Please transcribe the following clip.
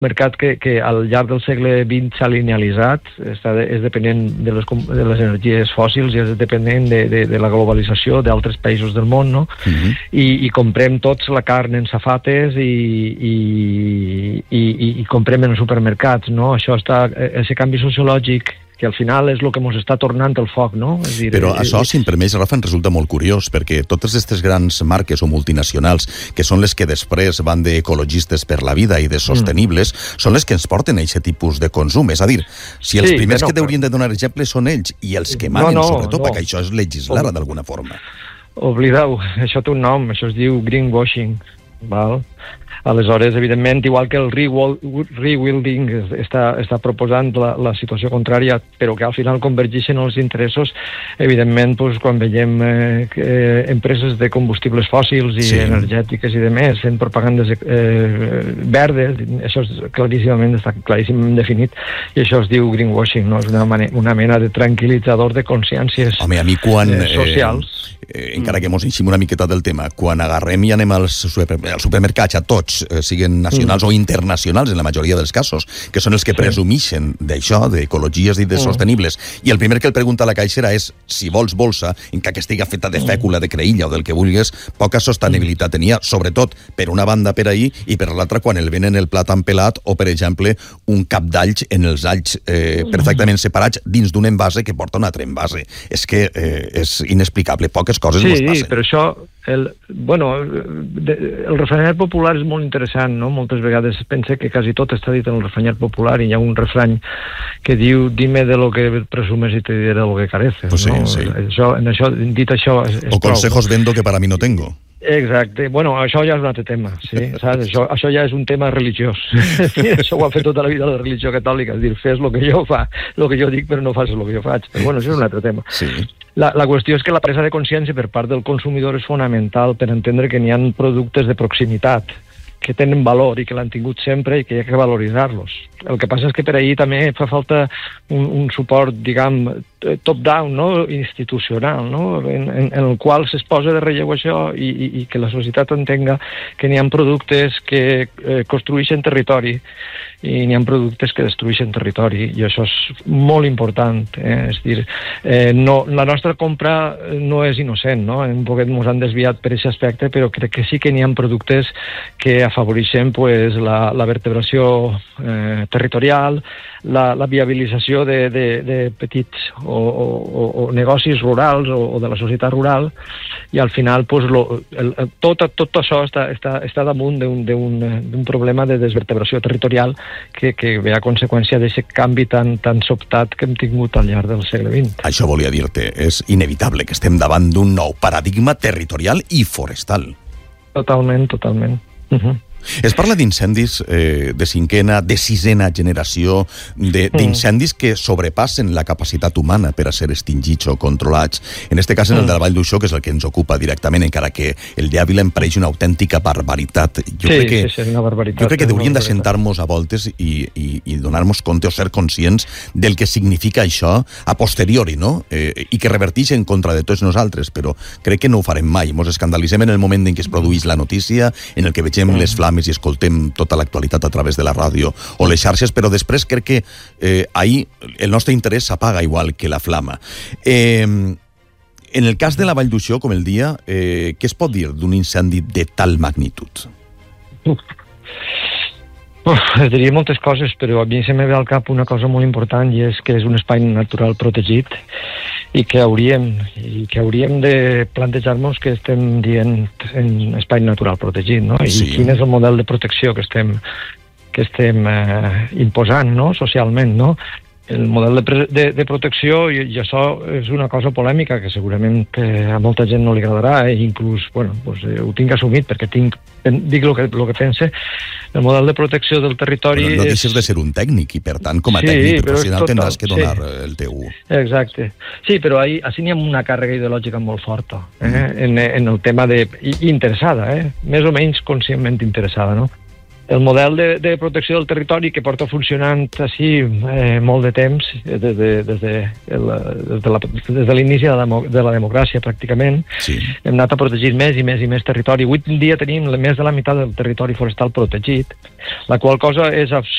mercat que al llarg del segle XX s'ha linealitzat, és dependent de les energies fòssils i és dependent de la globalització d'altres països del món, no? I comprem tots la carn en safates i comprem en els supermercats, no? Aquest canvi sociològic que al final és el que ens està tornant el foc, no? Però això, si em permets, Rafa, em resulta molt curiós, perquè totes aquestes grans marques o multinacionals, que són les que després van d'ecologistes per la vida i de sostenibles, són les que ens porten a aquest tipus de consum. És a dir, si els primers que t'haurien de donar exemple són ells, i els que manen, sobretot, perquè això és legislar d'alguna forma. Oblideu, això té un nom, això es diu greenwashing, val? Aleshores, evidentment, igual que el rewilding està proposant la situació contrària, però que al final convergeixen els interessos, evidentment, quan veiem empreses de combustibles fòssils i energètiques i demés fent propagandes verdes, això està claríssimament definit, i això es diu greenwashing, no? És una mena de tranquil·litzador de consciències socials. Encara que mos enxim una miqueta del tema, quan agarrem i anem als supermercats, a tots, siguin nacionals o internacionals en la majoria dels casos, que són els que presumixen d'això, d'ecologies i de sostenibles, i el primer que el pregunta a la caixera és si vols bolsa, encara que estigui feta de fècula, de creïlla o del que vulguis, poca sostenibilitat tenia, sobretot per una banda per ahir i per l'altra quan el venen el plat empelat o, per exemple, un cap d'alls en els alls perfectament separats dins d'un envase que porta un altre envase. És que és inexplicable, poques coses mos passen. Sí, però això, el refranyat popular és molt interessant, no? Moltes vegades pense que quasi tot està dit en el refranyat popular i hi ha un refrany que diu dime de lo que presumes y te diré de lo que careces. Pues sí, no? Sí. Dit això o consejos vendo que para mí no tengo. Exacte. Bueno, això ja és un altre tema, sí? Saps? Això ja és un tema religiós. Això ho ha fet tota la vida la religió catòlica, és dir, fes el que jo dic, però no fas el que jo faig. Però bueno, això és un altre tema. Sí. La qüestió és que la presa de consciència per part del consumidor és fonamental per entendre que n'hi ha productes de proximitat que tenen valor i que l'han tingut sempre i que hi ha que valoritzar-los. El que passa és que per ahir també fa falta un suport, diguem, top-down, no? Institucional, no? En el qual s'exposa de relleu això i que la societat entenga que n'hi ha productes que construeixen territori i n'hi ha productes que destrueixen territori, i això és molt important. És dir, la nostra compra no és innocent, no? Un poquet ens han desviat per aquest aspecte, però crec que sí que n'hi ha productes que afavoreixen la vertebració territorial, la viabilització de petits o negocis rurals o de la societat rural, i al final tot això està damunt d'un problema de desvertebració territorial que ve a conseqüència d'aquest canvi tan sobtat que hem tingut al llarg del segle XX. Això volia dir-te, és inevitable que estem davant d'un nou paradigma territorial i forestal. Totalment. Es parla d'incendis de cinquena, de sisena generació, d'incendis que sobrepassen la capacitat humana per a ser extingits o controlats. En aquest cas, en el de la Vall d'Uixó, que és el que ens ocupa directament, encara que el d'Àvila em pareix una autèntica barbaritat. Jo crec que hauríem d'assentar-nos a voltes i donar-nos compte o ser conscients del que significa això a posteriori, no? I que reverteix en contra de tots nosaltres, però crec que no ho farem mai. Ens escandalitzem en el moment en què es produeix la notícia, en el que vegem les flames i escoltem tota l'actualitat a través de la ràdio o les xarxes, però després crec que ahir el nostre interès s'apaga igual que la flama. En el cas de la Vall d'Uixó, com el dia, què es pot dir d'un incendi de tal magnitud? Es diria moltes coses, però a mi se me ve al cap una cosa molt important, i és que és un espai natural protegit i que hauríem de plantejar-nos que estem dient en espai natural protegit, no? I quin és el model de protecció que estem imposant, no? Socialment, no? El model de protecció, i això és una cosa polèmica que segurament a molta gent no li agradarà, i inclús ho tinc assumit perquè dic el que pense. El model de protecció del territori... Però no deixes de ser un tècnic, i per tant, com a tècnic professional tindràs que donar el teu... Exacte. Sí, però així n'hi ha una càrrega ideològica molt forta en el tema de... interessada, més o menys conscientment interessada, no? El model de protecció del territori que porta funcionant així molt de temps, des de l'inici de la democràcia pràcticament, hem anat a protegir més i més territori. Avui en dia tenim més de la meitat del territori forestal protegit, la qual cosa és